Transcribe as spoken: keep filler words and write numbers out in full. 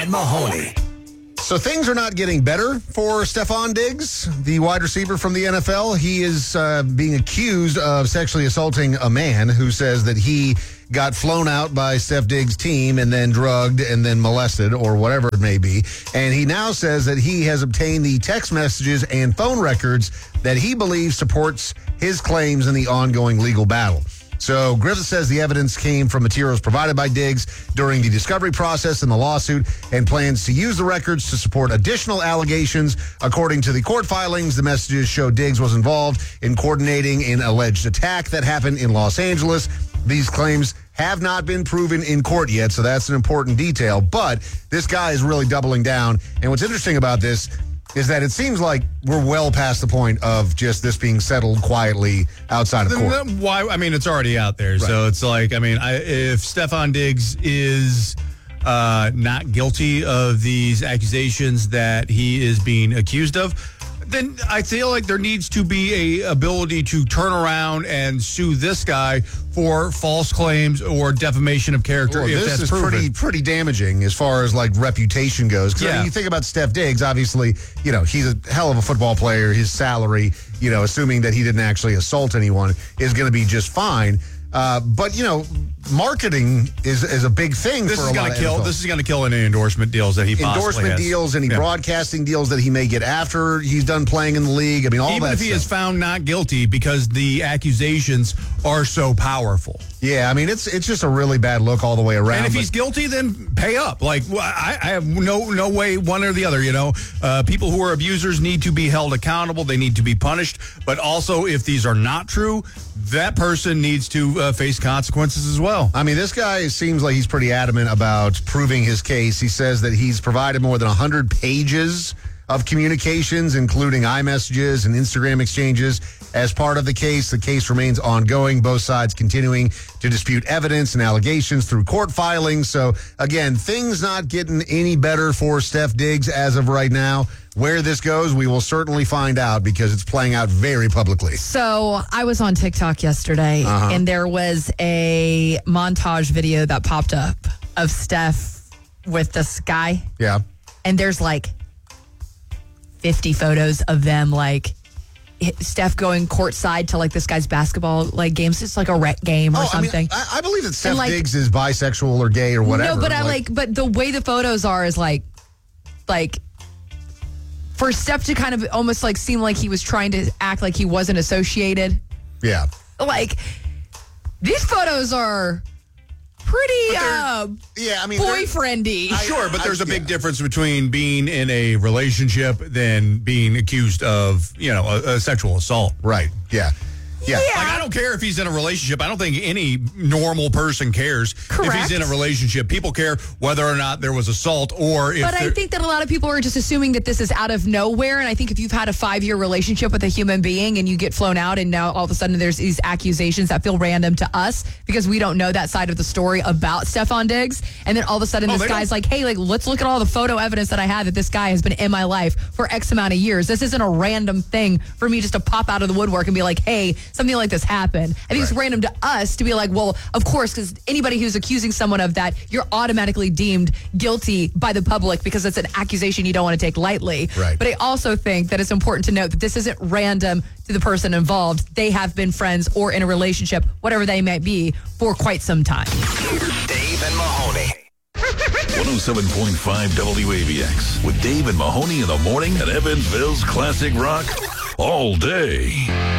and Mahoney. So things are not getting better for Stephon Diggs, the wide receiver from the N F L. He is uh, being accused of sexually assaulting a man who says that he got flown out by Steph Diggs' team and then drugged and then molested or whatever it may be. And he now says that he has obtained the text messages and phone records that he believes supports his claims in the ongoing legal battle. So Griffith says the evidence came from materials provided by Diggs during the discovery process in the lawsuit and plans to use the records to support additional allegations. According to the court filings, the messages show Diggs was involved in coordinating an alleged attack that happened in Los Angeles. These claims have not been proven in court yet, so that's an important detail. But this guy is really doubling down. And what's interesting about this is that it seems like we're well past the point of just this being settled quietly outside of court. Why? I mean, it's already out there. Right. So it's like, I mean, I, if Stephon Diggs is uh, not guilty of these accusations that he is being accused of, then I feel like there needs to be a ability to turn around and sue this guy for false claims or defamation of character. Well, if this that's is proven. pretty pretty damaging as far as like reputation goes. Because Yeah. I mean, you think about Steph Diggs, obviously, you know, he's a hell of a football player. His salary, you know, assuming that he didn't actually assault anyone, is going to be just fine. Uh, but you know, marketing is is a big thing This for is a going lot to of kill. N F L. This is going to kill any endorsement deals that he possibly endorsement has. deals, any Yeah. broadcasting deals that he may get after he's done playing in the league. I mean, all Even that if he stuff. is found not guilty because the accusations are so powerful. Yeah, I mean, it's it's just a really bad look all the way around. And if but- he's guilty, then pay up. Like, well, I, I have no no way, one or the other, you know. Uh, people who are abusers need to be held accountable. They need to be punished. But also, if these are not true, that person needs to uh, face consequences as well. I mean, this guy seems like he's pretty adamant about proving his case. He says that he's provided more than one hundred pages of communications, including iMessages and Instagram exchanges. As part of the case, the case remains ongoing, both sides continuing to dispute evidence and allegations through court filings. So, again, things not getting any better for Steph Diggs as of right now. Where this goes, we will certainly find out because it's playing out very publicly. So I was on TikTok yesterday, Uh-huh. and there was a montage video that popped up of Steph with this guy. Yeah. And there's like fifty photos of them, like Steph going courtside to like this guy's basketball like games. It's like a rec game or Oh, something. I, mean, I, I believe that Steph like- Diggs is bisexual or gay or whatever. No, but I like, but the way the photos are is like, like, for Steph to kind of almost like seem like he was trying to act like he wasn't associated. Yeah. Like, these photos are pretty uh, Yeah, I mean, they're- boyfriendy. Sure, but I- there's a big yeah. difference between being in a relationship than being accused of, you know, a, a sexual assault. Right. Yeah. Yeah. Yeah. Like, I don't care if he's in a relationship. I don't think any normal person cares if Correct. he's in a relationship. People care whether or not there was assault or if But I there- think that a lot of people are just assuming that this is out of nowhere. And I think if you've had a five-year relationship with a human being and you get flown out and now all of a sudden there's these accusations that feel random to us because we don't know that side of the story about Stephon Diggs. And then all of a sudden Oh, this they guy's don't- like, hey, like let's look at all the photo evidence that I have that this guy has been in my life for X amount of years. This isn't a random thing for me just to pop out of the woodwork and be like, hey, something like this happened. I think it's random to us to be like, well, of course, because anybody who's accusing someone of that, you're automatically deemed guilty by the public because it's an accusation you don't want to take lightly. Right. But I also think that it's important to note that this isn't random to the person involved. They have been friends or in a relationship, whatever they might be, for quite some time. Dave and Mahoney. one oh seven point five W A B X with Dave and Mahoney in the morning at Evansville's Classic Rock all day.